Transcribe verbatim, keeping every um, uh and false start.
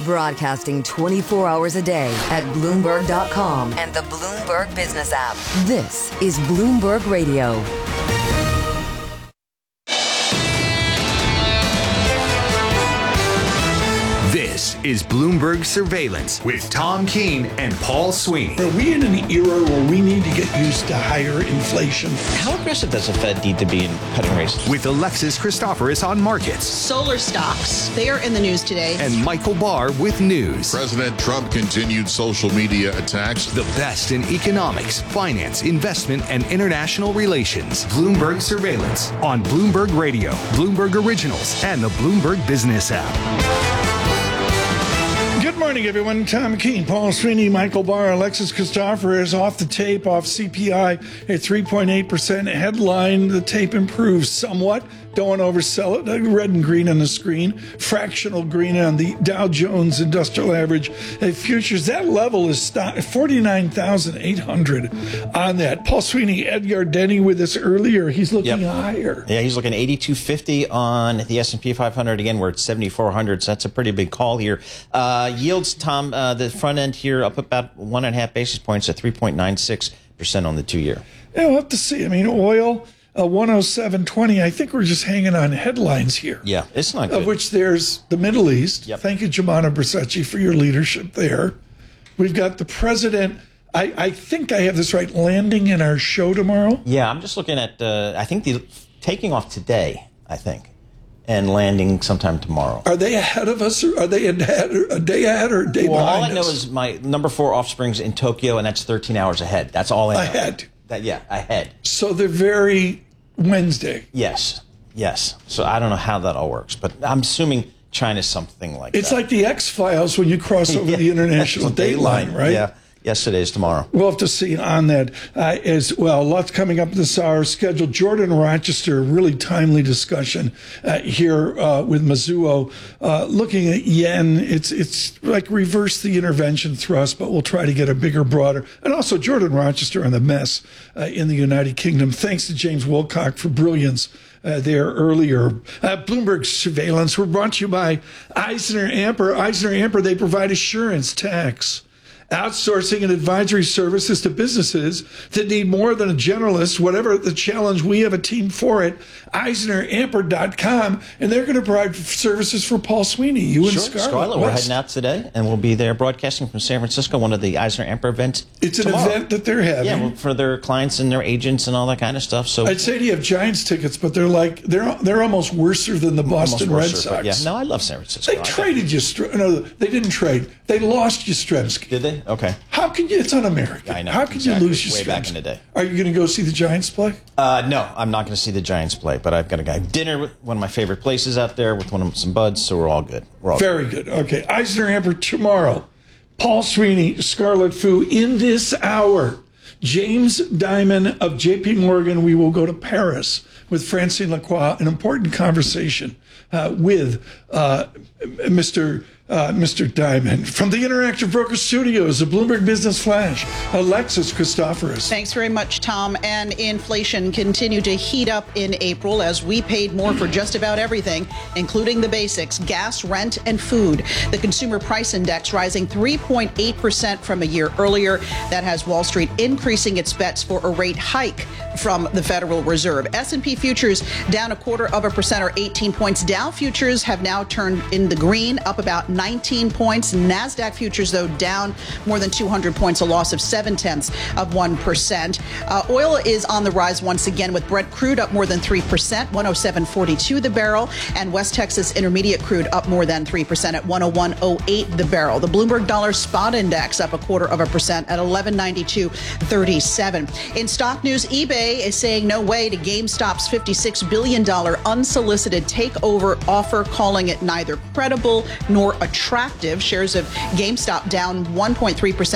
Broadcasting twenty-four hours a day at Bloomberg dot com and the Bloomberg Business app. This is Bloomberg Radio. This is Bloomberg Surveillance with Tom Keene and Paul Sweeney. Are we in an era where we need to get used to higher inflation? How aggressive does the Fed need to be in cutting rates? With Alexis Christoforous on markets. Solar stocks, they are in the news today. And Michael Barr with news. President Trump continued social media attacks. The best in economics, finance, investment, and international relations. Bloomberg Surveillance on Bloomberg Radio, Bloomberg Originals, and the Bloomberg Business app. Good morning, everyone. Tom Keene, Paul Sweeney, Michael Barr, Alexis Christoforous off the tape, off C P I at three point eight percent. Headline, the tape improves somewhat. Don't want to oversell it. Red and green on the screen. Fractional green on the Dow Jones Industrial Average uh, futures. That level is forty-nine thousand eight hundred on that. Paul Sweeney, Ed Yardeni with us earlier. He's looking yep. higher. Yeah, he's looking eighty-two fifty on the S and P five hundred. Again, we're at seventy-four hundred, so that's a pretty big call here. Uh, yields, Tom, uh, the front end here up about one and a half basis points at three point nine six percent on the two-year. Yeah, we'll have to see. I mean, oil... Uh, one oh seven twenty. I think we're just hanging on headlines here. Yeah, it's not good. Of which there's the Middle East. Yep. Thank you, Jemana Bersacci, for your leadership there. We've got the president. I, I think I have this right. Landing in our show tomorrow. Yeah, I'm just looking at. Uh, I think the taking off today. I think, and landing sometime tomorrow. Are they ahead of us, or are they ahead, a day ahead, or a day well, behind us? All I know is my number four offspring's in Tokyo, and that's thirteen hours ahead. That's all I know. Ahead. That, yeah, ahead. So they're very Wednesday. Yes, yes. So I don't know how that all works, but I'm assuming China's something like it's that. It's like the X-Files when you cross over yeah, the international date line, right? Yeah. Yesterday's tomorrow. We'll have to see on that uh, as well. Lots coming up this hour scheduled. Jordan Rochester, really timely discussion uh, here uh, with Mizuho. Uh, looking at yen, it's it's like reverse the intervention thrust, but we'll try to get a bigger, broader. And also Jordan Rochester on the mess uh, in the United Kingdom. Thanks to James Wilcock for brilliance. Uh, there earlier. Uh, Bloomberg Surveillance. We're brought to you by Eisner Amper. Eisner Amper, they provide assurance, tax, outsourcing and advisory services to businesses that need more than a generalist. Whatever the challenge, we have a team for it. Eisner Amper dot com, and they're going to provide services for Paul Sweeney, you and sure, Scarlett. Scarlett, we're heading out today, and we'll be there broadcasting from San Francisco, one of the Eisner Amper events. It's an tomorrow. event that they're having. Yeah, well, for their clients and their agents and all that kind of stuff. So I'd say to you have Giants tickets, but they're like they're they're almost worse than the Boston Red worser, Sox. Yeah, no, I love San Francisco. They I traded you. No, they didn't trade. They lost Yastrzemski. Did they? Okay. How can you? It's un-American. I know. How can exactly. you lose Yastrzemski? Way back in the day. Are you going to go see the Giants play? Uh, no, I'm not going to see the Giants play, but I've got to go dinner with one of my favorite places out there with one of some buds, so we're all good. We're all Very good. good. Okay, Eisner Amper tomorrow. Paul Sweeney, Scarlett Fu in this hour. James Dimon of J P Morgan. We will go to Paris with Francine Lacroix, an important conversation uh, with uh, Mister Uh, Mister Dimon. From the Interactive Broker Studios, the Bloomberg Business Flash, Alexis Christoforous. Thanks very much, Tom. And inflation continued to heat up in April as we paid more for just about everything, including the basics, gas, rent, and food. The Consumer Price Index rising three point eight percent from a year earlier. That has Wall Street increasing its bets for a rate hike from the Federal Reserve. S and P futures down a quarter of a percent or eighteen points. Dow futures have now turned in the green, up about nineteen points. NASDAQ futures, though, down more than two hundred points, a loss of seven tenths of one percent. Uh, oil is on the rise once again, with Brent crude up more than three percent, one oh seven forty-two the barrel, and West Texas Intermediate crude up more than three percent at one oh one oh eight the barrel. The Bloomberg Dollar Spot Index up a quarter of a percent at eleven ninety-two thirty-seven. In stock news, eBay is saying no way to GameStop's fifty-six billion dollars unsolicited takeover offer, calling it neither credible nor attractive. Shares of GameStop down one point three percent.